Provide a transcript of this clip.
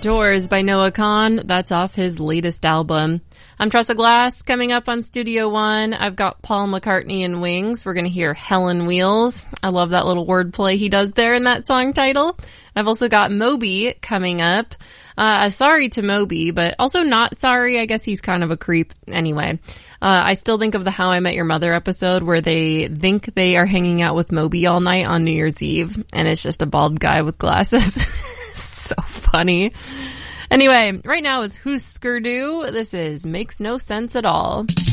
Doors by Noah Kahan. That's off his latest album. I'm Tressa Glass. Coming up on Studio One, I've got Paul McCartney and Wings. We're going to hear Helen Wheels. I love that little wordplay he does there in that song title. I've also got Moby coming up. Sorry to Moby, but also not sorry. I guess he's kind of a creep anyway. I still think of the How I Met Your Mother episode where they think they are hanging out with Moby all night on New Year's Eve, and it's just a bald guy with glasses. So funny. Anyway, right now is Husker Du. This is Makes No Sense at All.